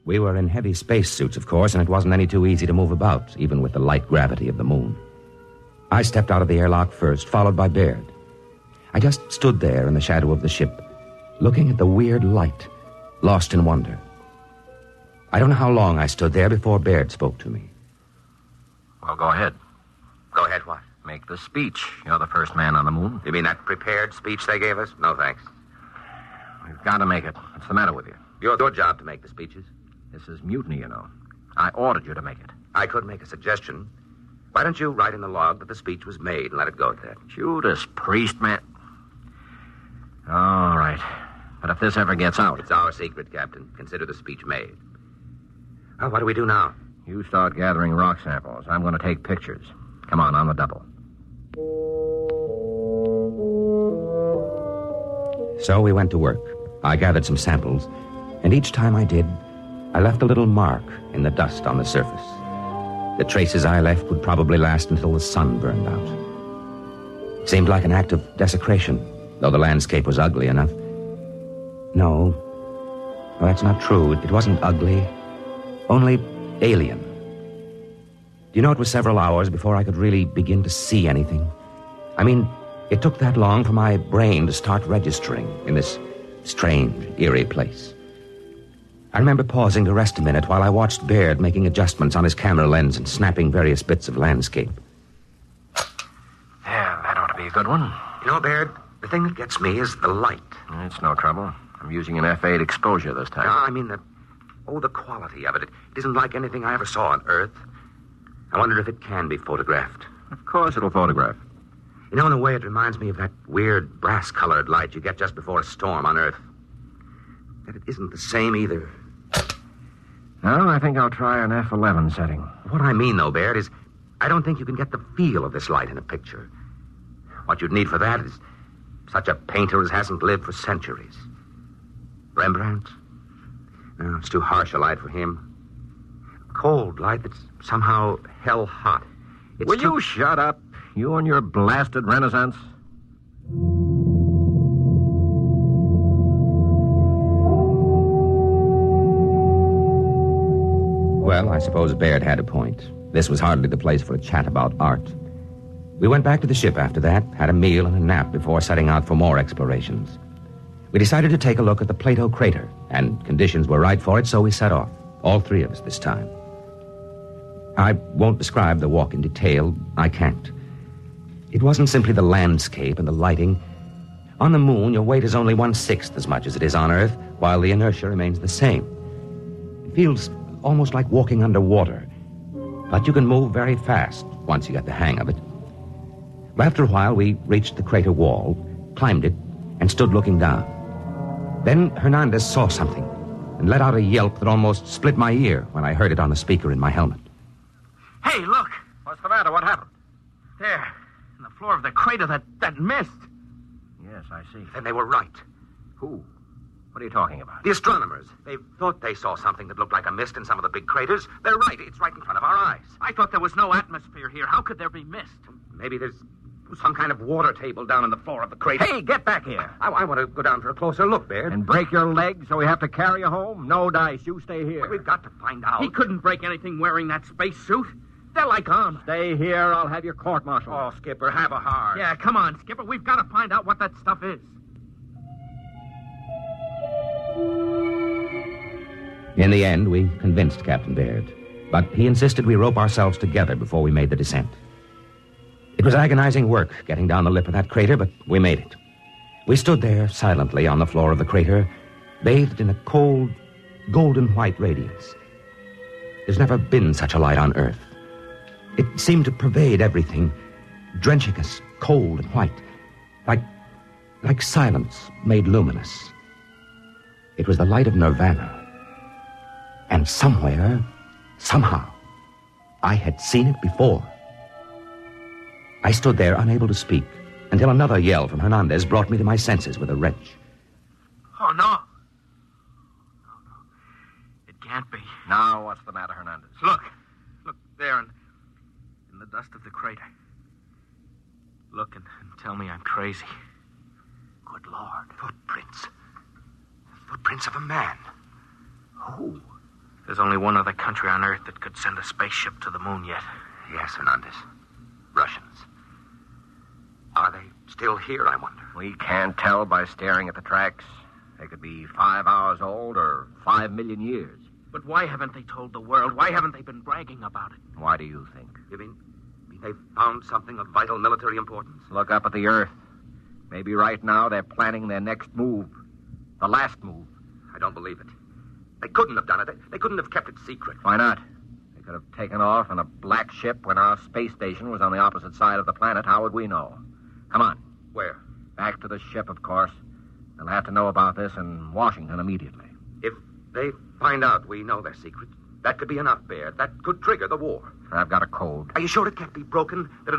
We were in heavy spacesuits, of course, and it wasn't any too easy to move about, even with the light gravity of the moon. I stepped out of the airlock first, followed by Baird. I just stood there in the shadow of the ship, looking at the weird light, lost in wonder. I don't know how long I stood there before Baird spoke to me. Well, go ahead. Go ahead, what? Make the speech. You're the first man on the moon. You mean that prepared speech they gave us? No, thanks. We've got to make it. What's the matter with you? Your job to make the speeches. This is mutiny, you know. I ordered you to make it. I could make a suggestion. Why don't you write in the log that the speech was made and let it go at that? Judas Priest, man. All right. But if this ever gets out... It's our secret, Captain. Consider the speech made. Well, what do we do now? You start gathering rock samples. I'm going to take pictures. Come on the double. So we went to work. I gathered some samples, and each time I did, I left a little mark in the dust on the surface. The traces I left would probably last until the sun burned out. It seemed like an act of desecration, though the landscape was ugly enough. No, that's not true. It wasn't ugly, only alien. Do you know, it was several hours before I could really begin to see anything. I mean, it took that long for my brain to start registering in this strange, eerie place. I remember pausing to rest a minute while I watched Baird making adjustments on his camera lens and snapping various bits of landscape. Yeah, that ought to be a good one. You know, Baird, the thing that gets me is the light. It's no trouble. I'm using an F8 exposure this time. No, I mean the quality of it. It isn't like anything I ever saw on Earth. I wonder if it can be photographed. Of course it'll photograph. You know, in a way, it reminds me of that weird brass-colored light you get just before a storm on Earth. But it isn't the same either. No, I think I'll try an F11 setting. What I mean, though, Baird, is I don't think you can get the feel of this light in a picture. What you'd need for that is such a painter as hasn't lived for centuries. Rembrandt? No, it's too harsh a light for him. Cold light that's somehow hell-hot. Will you shut up? You and your blasted Renaissance? Well, I suppose Baird had a point. This was hardly the place for a chat about art. We went back to the ship after that, had a meal and a nap before setting out for more explorations. We decided to take a look at the Plato crater, and conditions were right for it, so we set off. All three of us this time. I won't describe the walk in detail. I can't. It wasn't simply the landscape and the lighting. On the moon, your weight is only 1/6 as much as it is on Earth, while the inertia remains the same. It feels almost like walking underwater, but you can move very fast once you get the hang of it. After a while, we reached the crater wall, climbed it, and stood looking down. Then Hernandez saw something and let out a yelp that almost split my ear when I heard it on the speaker in my helmet. Hey, look! What's the matter? What happened? There, in the floor of the crater, that mist. Yes, I see. Then they were right. Who? What are you talking about? The astronomers. They thought they saw something that looked like a mist in some of the big craters. They're right. It's right in front of our eyes. I thought there was no atmosphere here. How could there be mist? Maybe there's some kind of water table down in the floor of the crater. Hey, get back here. I want to go down for a closer look, Baird. And break your leg so we have to carry you home? No dice. You stay here. We've got to find out. He couldn't break anything wearing that spacesuit. They're like arms. Stay here. I'll have your court-martial. Oh, Skipper, have a heart. Yeah, come on, Skipper. We've got to find out what that stuff is. In the end, we convinced Captain Baird, but he insisted we rope ourselves together before we made the descent. It was agonizing work getting down the lip of that crater, but we made it. We stood there silently on the floor of the crater, bathed in a cold, golden-white radiance. There's never been such a light on Earth. It seemed to pervade everything, drenching us cold and white, like silence made luminous. It was the light of nirvana. And somewhere, somehow, I had seen it before. I stood there unable to speak until another yell from Hernandez brought me to my senses with a wrench. Oh, no. It can't be. Now, what's the matter, Hernandez? Look there in the dust of the crater. Look and tell me I'm crazy. Good Lord. Footprints. Footprints of a man. Who? There's only one other country on Earth that could send a spaceship to the moon yet. Yes, Hernandez. Russians. Are they still here, I wonder? We can't tell by staring at the tracks. They could be 5 hours old or 5 million years. But why haven't they told the world? Why haven't they been bragging about it? Why do you think? You mean they've found something of vital military importance? Look up at the Earth. Maybe right now they're planning their next move. The last move. I don't believe it. They couldn't have done it. They couldn't have kept it secret. Why not? They could have taken off in a black ship when our space station was on the opposite side of the planet. How would we know? Come on. Where? Back to the ship, of course. They'll have to know about this in Washington immediately. If they find out we know their secret, that could be enough, Baird. That could trigger the war. I've got a code. Are you sure it can't be broken? That it